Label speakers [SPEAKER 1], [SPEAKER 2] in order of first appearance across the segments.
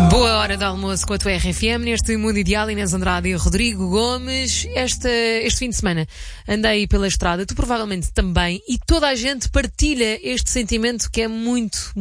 [SPEAKER 1] Boa hora de almoço com a tua RFM, neste Mundo Ideal. Inês Andrade e Rodrigo Gomes. Este fim de semana andei pela estrada, tu provavelmente também, e toda a gente partilha este sentimento que é muito,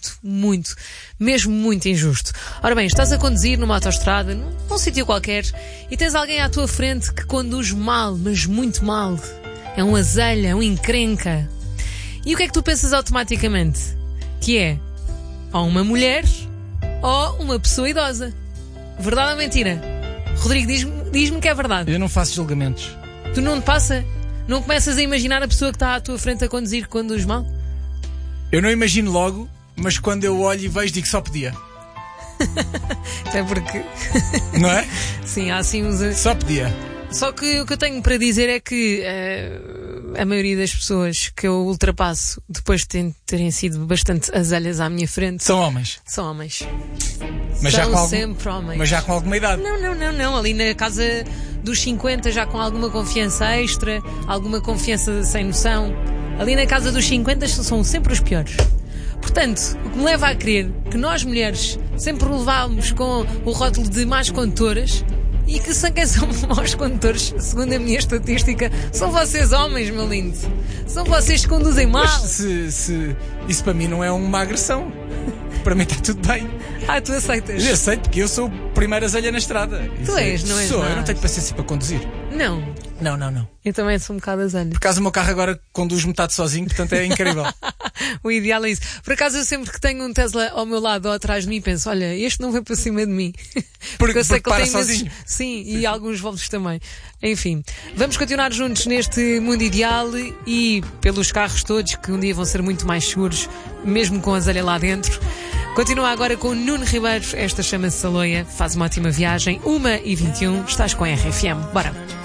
[SPEAKER 1] mesmo muito injusto. Ora bem, estás a conduzir numa autoestrada, num sítio qualquer, e tens alguém à tua frente que conduz mal, mas muito mal. É um azelha, um encrenca. E o que é que tu pensas automaticamente? Que é ou uma mulher ou uma pessoa idosa. Verdade ou mentira? Rodrigo, diz-me que é verdade.
[SPEAKER 2] Eu não faço julgamentos.
[SPEAKER 1] Tu não te passa? Não começas a imaginar a pessoa que está à tua frente a conduzir que conduz mal?
[SPEAKER 2] Eu não imagino logo, mas quando eu olho e vejo digo só podia.
[SPEAKER 1] Até porque...
[SPEAKER 2] Não é?
[SPEAKER 1] Sim, há assim uns...
[SPEAKER 2] Só podia.
[SPEAKER 1] Só que o que eu tenho para dizer é que a maioria das pessoas que eu ultrapasso depois de terem sido bastante azelhas à minha frente
[SPEAKER 2] São homens.
[SPEAKER 1] São homens.
[SPEAKER 2] Mas
[SPEAKER 1] São sempre homens.
[SPEAKER 2] Mas já com alguma idade.
[SPEAKER 1] Não. Ali na casa dos 50 já com alguma confiança extra, alguma confiança sem noção. Ali na casa dos 50 são sempre os piores. Portanto, o que me leva a crer que nós mulheres sempre levámos com o rótulo de más condutoras. E que quem são maus condutores, segundo a minha estatística, são vocês homens, meu lindo. São vocês que conduzem mal.
[SPEAKER 2] Mas isso para mim não é uma agressão. Para mim está tudo bem.
[SPEAKER 1] Ah, tu aceitas?
[SPEAKER 2] Eu aceito, porque eu sou o primeiro azelha na estrada.
[SPEAKER 1] Tu és, não és?
[SPEAKER 2] Sou, eu não tenho paciência para conduzir.
[SPEAKER 1] Não.
[SPEAKER 2] Não.
[SPEAKER 1] Eu também sou um bocado azelha.
[SPEAKER 2] Por acaso o meu carro agora conduz metade sozinho, portanto é incrível.
[SPEAKER 1] O ideal é isso. Por acaso eu sempre que tenho um Tesla ao meu lado ou atrás de mim penso, olha, este não vem para cima de mim. Porque eu sei que ele tem
[SPEAKER 2] sozinho.
[SPEAKER 1] Sim, e alguns voltos também. Enfim, vamos continuar juntos neste mundo ideal e pelos carros todos que um dia vão ser muito mais seguros, mesmo com a azelha lá dentro. Continua agora com o Nuno Ribeiro. Esta chama-se Saloia. Faz uma ótima viagem. 1h21. Estás com a RFM. Bora.